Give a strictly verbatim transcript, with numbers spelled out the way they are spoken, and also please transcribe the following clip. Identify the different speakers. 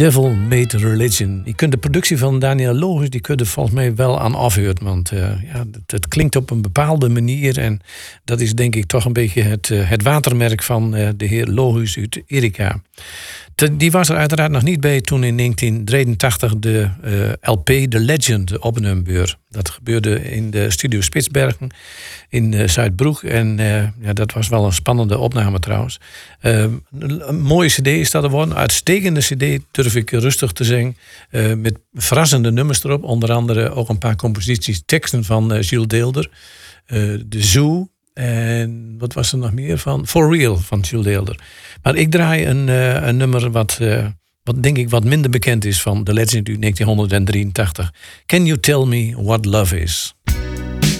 Speaker 1: Devil Made Religion. Je kunt de productie van Daniel Logus, die kun je volgens mij wel aan afhuren. Want uh, ja, het, het klinkt op een bepaalde manier. En dat is denk ik toch een beetje het, uh, het watermerk van uh, de heer Logus uit Erika. Te, die was er uiteraard nog niet bij toen in negentien drieëntachtig de uh, L P The Legend opgenomen werd. Dat gebeurde in de Studio Spitsbergen in uh, Zuidbroek. En uh, ja, dat was wel een spannende opname trouwens. Uh, een mooie cd is dat geworden. Uitstekende cd, durf ik rustig te zeggen. Uh, met verrassende nummers erop. Onder andere ook een paar composities, teksten van uh, Jules Deelder. Uh, de Zoo. En wat was er nog meer van? For Real van Jules Deelder. Maar ik draai een, uh, een nummer wat, uh, wat denk ik wat minder bekend is van The Legend uit negentien drieëntachtig. Can You Tell Me What Love Is?